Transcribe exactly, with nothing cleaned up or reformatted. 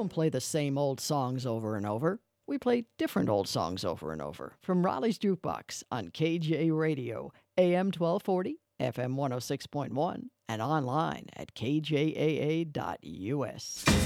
don't play the same old songs over and over. We play different old songs over and over from Raleigh's Jukebox on K J Radio, A M twelve forty, F M one oh six point one, and online at k j a a dot u s.